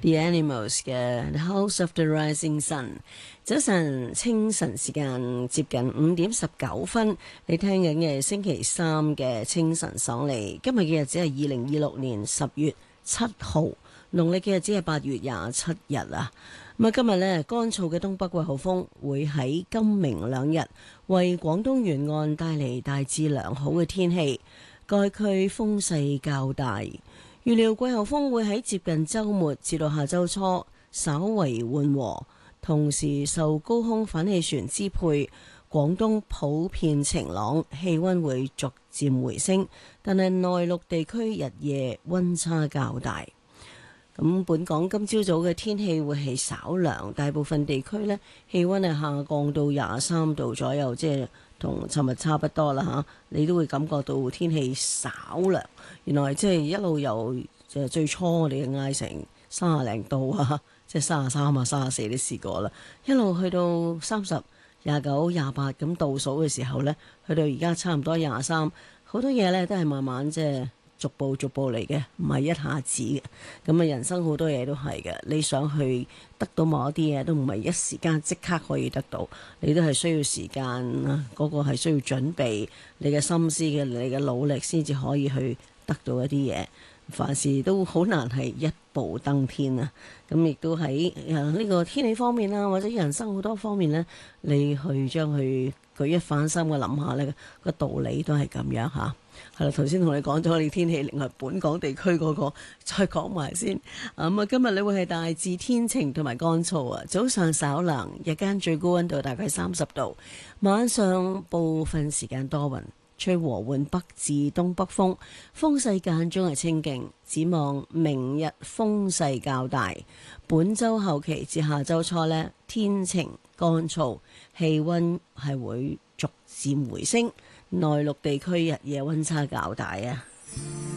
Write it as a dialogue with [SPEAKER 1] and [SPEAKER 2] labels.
[SPEAKER 1] The Animals 嘅 The House of the Rising Sun。早晨，清晨時間接近5:19，你聽緊嘅星期三嘅清晨爽利。今日嘅日子係2026年10月7號，農曆嘅日子係8月27日啊。咁啊，今日呢，乾燥嘅東北季候風會喺今明兩日為廣東沿岸帶嚟大致良好嘅天氣，該區風勢較大。預料季候風會喺接近週末至到下週初稍為緩和，同時受高空反氣旋支配，廣東普遍晴朗，氣溫會逐漸回升，但係內陸地區日夜溫差較大。咁本港今朝早嘅天氣會係稍涼，大部分地區呢氣溫係下降到23度左右，即係同尋日差不多啦嚇。你都會感覺到天氣稍涼。原來即係一路由最初我哋嗌成30零度啊，即係33啊、34都試過啦，一路去到30、29、28咁倒數嘅時候呢，去到而家差唔多23，好多嘢呢都係慢慢即係逐步嚟嘅，唔係一下子嘅。咁啊，人生好多嘢都係嘅，你想去得到某一啲嘢，都唔係一時間即刻可以得到，你都係需要時間啊，嗰個係需要準備你嘅心思嘅，你嘅努力先至可以去得到一啲嘢。凡事都好難係一步登天啊！咁亦都喺呢個天氣方面啦，或者人生好多方面呢，你去將佢舉一反三嘅諗下呢個道理都係咁樣嚇。係啦，頭先同你講咗你天氣，另外本港地區嗰個再講埋先。咁啊，今日你會係大致天晴同埋乾燥啊，早上稍涼，日間最高溫度大概30度，晚上部分時間多雲。吹和緩北至東北風，風勢間中係清勁。展望明日風勢較大，本週後期至下週初呢，天晴乾燥，氣溫係會逐漸回升。內陸地區日夜溫差較大啊。